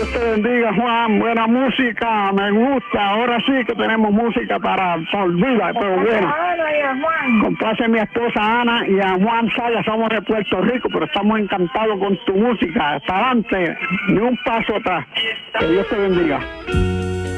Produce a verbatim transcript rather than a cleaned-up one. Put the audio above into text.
Dios te bendiga, Juan. Buena música, me gusta. Ahora sí que tenemos música para, para olvidar, pero bueno. Complace a mi esposa Ana y a Juan Saya, somos de Puerto Rico, pero estamos encantados con tu música. Hasta adelante, ni un paso atrás. Que Dios te bendiga.